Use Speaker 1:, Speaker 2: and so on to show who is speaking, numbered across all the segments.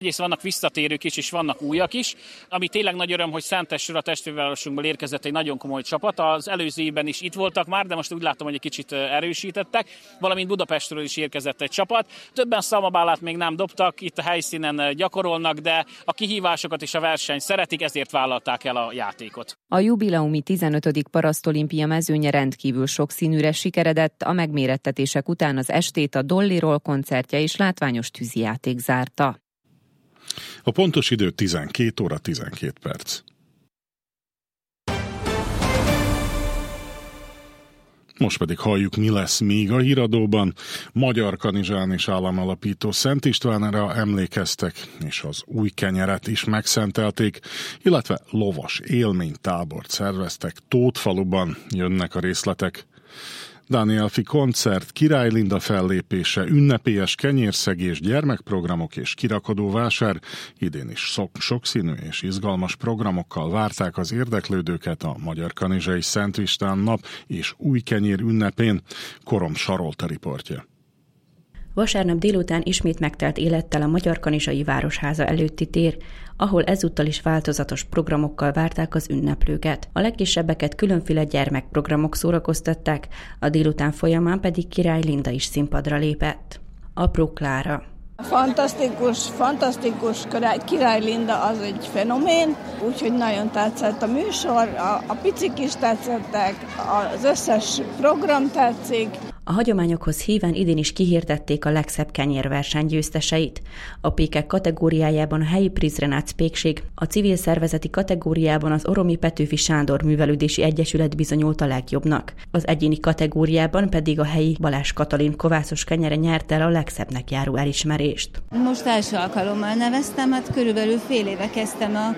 Speaker 1: Egyrészt vannak visszatérők is, és vannak újak is, ami tényleg nagy öröm, hogy Szentesről, a testvérvárosunkból érkezett egy nagyon komoly csapat. Az előző évben is itt voltak már, de most úgy látom, hogy egy kicsit erősítettek, valamint Budapestről is érkezett egy csapat. Többen szalmabálát még nem dobtak, itt a helyszínen gyakorolnak, de a kihívásokat és a versenyt szeretik, ezért vállalták el a játékot.
Speaker 2: A jubileumi 15. parasztolimpia mezőnye rendkívül sokszínűre sikeredett, a megmérettetések után az estét a Dolly Roll koncertje és látványos tűzijáték zárta.
Speaker 3: A pontos idő 12 óra 12 perc. Most pedig halljuk, mi lesz még a híradóban. Magyar Kanizsán és államalapító Szent Istvánra emlékeztek, és az új kenyeret is megszentelték, illetve lovas élménytábort szerveztek Tótfaluban. Jönnek a részletek. Danielfi koncert, Király Linda fellépése, ünnepélyes kenyérszegés, gyermekprogramok és kirakodóvásár. Idén is sokszínű és izgalmas programokkal várták az érdeklődőket a Magyar Kanizsai Szent István nap és új kenyér ünnepén. Korom Sarolta riportja.
Speaker 4: Vasárnap délután ismét megtelt élettel a Magyarkanizsai Városháza előtti tér, ahol ezúttal is változatos programokkal várták az ünneplőket. A legkisebbeket különféle gyermekprogramok szórakoztatták, a délután folyamán pedig Király Linda is színpadra lépett. Apró Klára.
Speaker 5: Fantasztikus Király Linda az egy fenomén, úgyhogy nagyon tetszett a műsor, a picik is tetszettek, az összes program tetszik.
Speaker 4: A hagyományokhoz híven idén is kihirdették a legszebb kenyérverseny győzteseit. A pékek kategóriájában a helyi Prizrenác pékség, a civil szervezeti kategóriában az Oromi Petőfi Sándor Művelődési Egyesület bizonyult a legjobbnak. Az egyéni kategóriában pedig a helyi Balázs Katalin kovászos kenyere nyerte el a legszebbnek járó elismerést.
Speaker 6: Most első alkalommal neveztem, hát körülbelül fél éve kezdtem a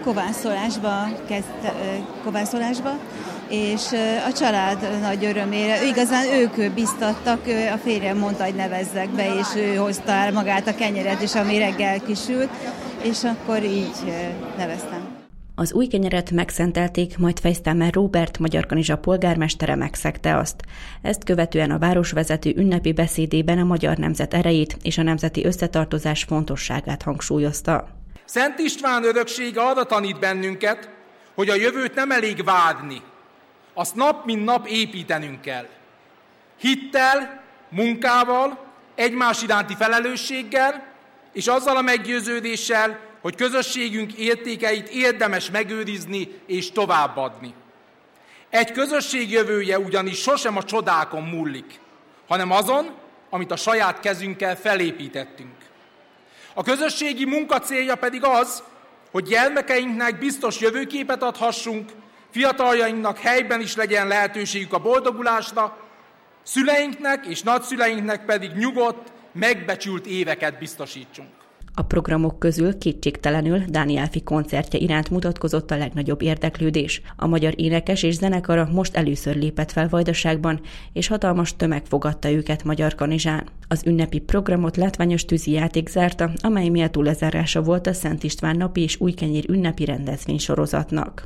Speaker 6: kovászolásba, és a család nagy örömére. Igazán ők biztattak, a férjem mondta, hogy nevezzek be, és ő hozta el magát a kenyeret is, ami reggel kisült, és akkor így neveztem.
Speaker 4: Az új kenyeret megszentelték, majd Fejsztámer Róbert, Magyarkanizsa polgármestere megszegte azt. Ezt követően a városvezető ünnepi beszédében a magyar nemzet erejét és a nemzeti összetartozás fontosságát hangsúlyozta.
Speaker 7: Szent István öröksége arra tanít bennünket, hogy a jövőt nem elég várni, azt nap mint nap építenünk kell. Hittel, munkával, egymás iránti felelősséggel, és azzal a meggyőződéssel, hogy közösségünk értékeit érdemes megőrizni és továbbadni. Egy közösség jövője ugyanis sosem a csodákon múlik, hanem azon, amit a saját kezünkkel felépítettünk. A közösségi munka célja pedig az, hogy gyermekeinknek biztos jövőképet adhassunk, fiataljainknak helyben is legyen lehetőségük a boldogulásra, szüleinknek és nagyszüleinknek pedig nyugodt, megbecsült éveket biztosítsunk.
Speaker 4: A programok közül kétségtelenül Danielfi koncertje iránt mutatkozott a legnagyobb érdeklődés. A magyar énekes és zenekara most először lépett fel Vajdaságban, és hatalmas tömeg fogadta őket Magyarkanizsán. Az ünnepi programot látványos tűzijáték zárta, amely méltó lezárása volt a Szent István napi és új kenyér ünnepi rendezvénysorozatnak.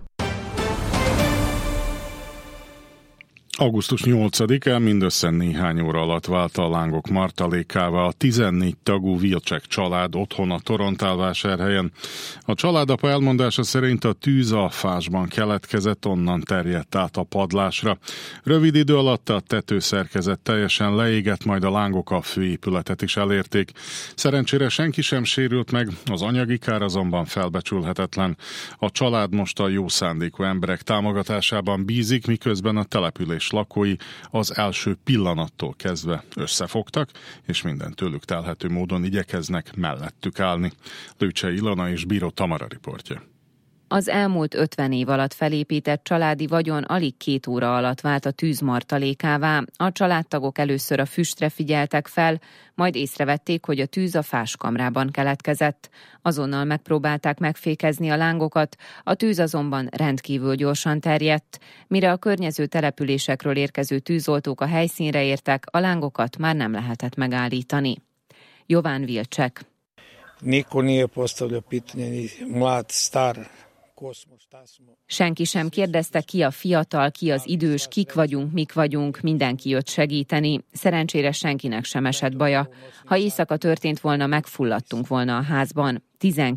Speaker 3: Augusztus 8-án mindössze néhány óra alatt válta a lángok martalékává a 14 tagú Vilcsek család otthona Torontálvásárhelyen. A családapa elmondása szerint a tűz a fásban keletkezett, onnan terjedt át a padlásra. Rövid idő alatt a tetőszerkezet teljesen leégett, majd a lángok a főépületet is elérték. Szerencsére senki sem sérült meg, az anyagi kár azonban felbecsülhetetlen. A család most a jó szándékú emberek támogatásában bízik, miközben a település lakói az első pillanattól kezdve összefogtak, és minden tőlük telhető módon igyekeznek mellettük állni. Lőcsei Ilona és Bíró Tamara riportja.
Speaker 2: Az elmúlt 50 év alatt felépített családi vagyon alig 2 óra alatt vált a tűz martalékává. A családtagok először a füstre figyeltek fel, majd észrevették, hogy a tűz a fáskamrában keletkezett. Azonnal megpróbálták megfékezni a lángokat, a tűz azonban rendkívül gyorsan terjedt. Mire a környező településekről érkező tűzoltók a helyszínre értek, a lángokat már nem lehetett megállítani. Jován Vilcsek.
Speaker 8: Niko nije postavljao pitanje, ni mlad, star,
Speaker 2: Senki sem kérdezte, ki a fiatal, ki az idős, kik vagyunk, mik vagyunk, mindenki jött segíteni. Szerencsére senkinek sem esett baja. Ha éjszaka történt volna, megfulladtunk volna a házban.